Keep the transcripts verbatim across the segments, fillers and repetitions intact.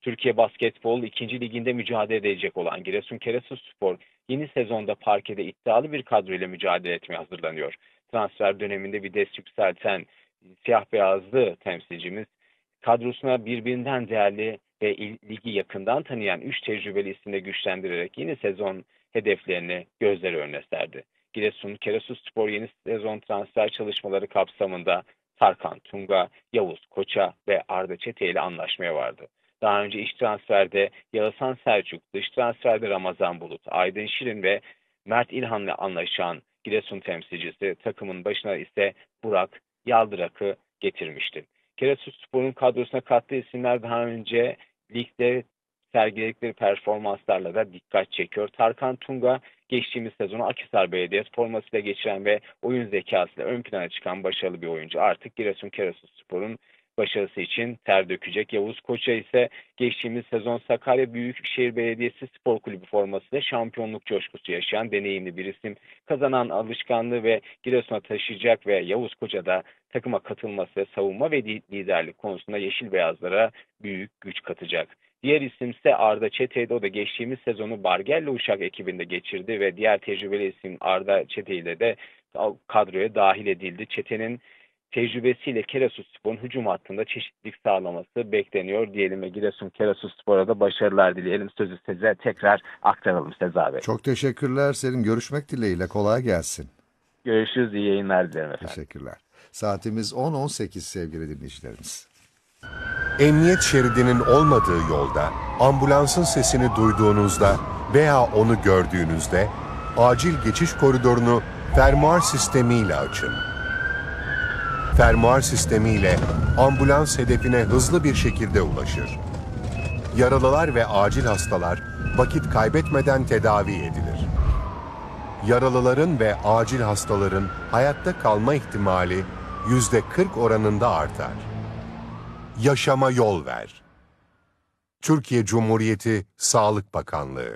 Türkiye Basketbol ikinci liginde mücadele edecek olan Giresun Kerasuspor yeni sezonda parkede iddialı bir kadro ile mücadele etmeye hazırlanıyor. Transfer döneminde bir des yükselten siyah beyazlı temsilcimiz kadrosuna birbirinden değerli ve ligi yakından tanıyan üç tecrübeli isimle güçlendirerek yeni sezon hedeflerini gözler önüne serdi. Giresun Kerasuspor yeni sezon transfer çalışmaları kapsamında Tarkan Tunga, Yavuz Koça ve Arda Çete ile anlaşmaya vardı. Daha önce iç transferde Yağızhan Selçuk, dış transferde Ramazan Bulut, Aydın Şirin ve Mert İlhan'la anlaşan Giresun temsilcisi takımın başına ise Burak Yaldırak'ı getirmişti. Kerasuspor'un kadrosuna kattığı isimler daha önce ligde sergiledikleri performanslarla da dikkat çekiyor. Tarkan Tunga geçtiğimiz sezonu Akhisar Belediyesi formasıyla geçiren ve oyun zekasıyla ön plana çıkan başarılı bir oyuncu. Artık Giresun Kerasuspor'un başarısı için ter dökecek. Yavuz Koça ise geçtiğimiz sezon Sakarya Büyükşehir Belediyesi Spor Kulübü formasıyla şampiyonluk coşkusu yaşayan deneyimli bir isim. Kazanan alışkanlığı ve Giresun'a taşıyacak ve Yavuz Koça da takıma katılması ve savunma ve liderlik konusunda yeşil beyazlara büyük güç katacak. Diğer isim ise Arda Çete'ydi. O da geçtiğimiz sezonu Bargello Uşak ekibinde geçirdi ve diğer tecrübeli isim Arda Çete ile de kadroya dahil edildi. Çete'nin tecrübesiyle Kerasuspor'un hücum hattında çeşitlilik sağlaması bekleniyor diyelim ve Giresun Kerasuspor'a da başarılar dileyelim. Sözü size tekrar aktaralım Seza Bey. Çok teşekkürler Selim. Görüşmek dileğiyle. Kolay gelsin. Görüşürüz. İyi yayınlar dilerim efendim. Teşekkürler. Saatimiz on on sekiz sevgili dinleyicilerimiz. Emniyet şeridinin olmadığı yolda ambulansın sesini duyduğunuzda veya onu gördüğünüzde acil geçiş koridorunu fermuar sistemiyle açın. Fermuar sistemiyle ambulans hedefine hızlı bir şekilde ulaşır. Yaralılar ve acil hastalar vakit kaybetmeden tedavi edilir. Yaralıların ve acil hastaların hayatta kalma ihtimali yüzde kırk oranında artar. Yaşama yol ver. Türkiye Cumhuriyeti Sağlık Bakanlığı.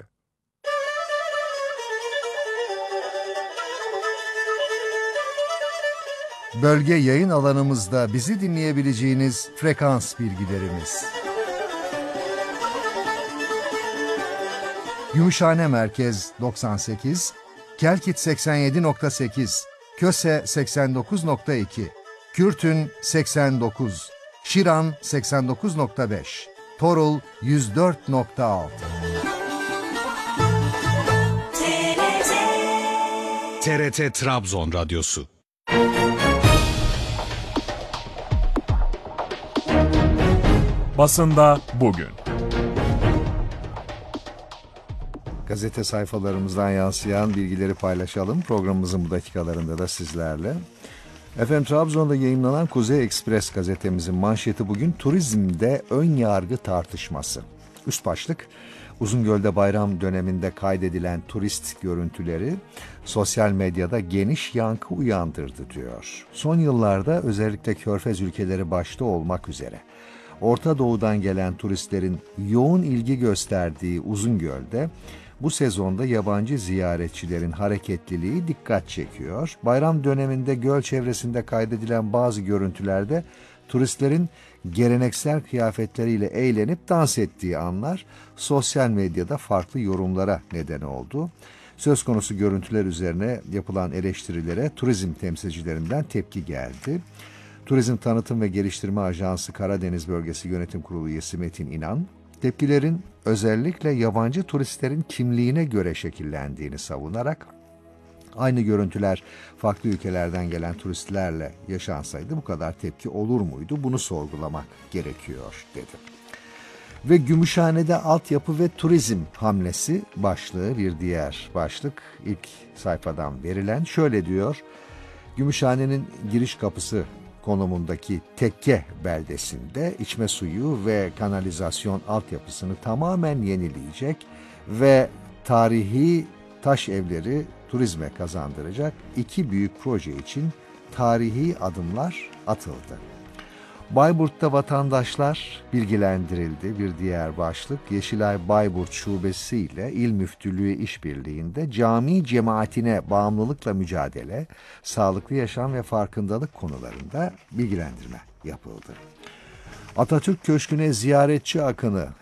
Bölge yayın alanımızda bizi dinleyebileceğiniz frekans bilgilerimiz. Gümüşhane Merkez doksan sekiz, Kelkit seksen yedi nokta sekiz, Köse seksen dokuz nokta iki, Kürtün seksen dokuz, Şiran seksen dokuz nokta beş, Torul yüz dört nokta altı. T R T Trabzon Radyosu. Basında bugün. Gazete sayfalarımızdan yansıyan bilgileri paylaşalım. Programımızın bu dakikalarında da sizlerle. Efendim, Trabzon'da yayımlanan Kuzey Ekspres gazetemizin manşeti bugün turizmde ön yargı tartışması. Üst başlık, Uzungöl'de bayram döneminde kaydedilen turist görüntüleri sosyal medyada geniş yankı uyandırdı diyor. Son yıllarda özellikle Körfez ülkeleri başta olmak üzere Orta Doğu'dan gelen turistlerin yoğun ilgi gösterdiği Uzungöl'de bu sezonda yabancı ziyaretçilerin hareketliliği dikkat çekiyor. Bayram döneminde göl çevresinde kaydedilen bazı görüntülerde turistlerin geleneksel kıyafetleriyle eğlenip dans ettiği anlar sosyal medyada farklı yorumlara neden oldu. Söz konusu görüntüler üzerine yapılan eleştirilere turizm temsilcilerinden tepki geldi. Turizm Tanıtım ve Geliştirme Ajansı Karadeniz Bölgesi Yönetim Kurulu üyesi Metin İnan, tepkilerin özellikle yabancı turistlerin kimliğine göre şekillendiğini savunarak, aynı görüntüler farklı ülkelerden gelen turistlerle yaşansaydı bu kadar tepki olur muydu? Bunu sorgulamak gerekiyor dedi. Ve Gümüşhane'de altyapı ve turizm hamlesi başlığı bir diğer başlık. İlk sayfadan verilen şöyle diyor: Gümüşhane'nin giriş kapısı konumundaki Tekke beldesinde içme suyu ve kanalizasyon altyapısını tamamen yenileyecek ve tarihi taş evleri turizme kazandıracak iki büyük proje için tarihi adımlar atıldı. Bayburt'ta vatandaşlar bilgilendirildi. Bir diğer başlık, Yeşilay Bayburt Şubesi ile İl Müftülüğü işbirliğinde cami cemaatine bağımlılıkla mücadele, sağlıklı yaşam ve farkındalık konularında bilgilendirme yapıldı. Atatürk Köşkü'ne ziyaretçi akını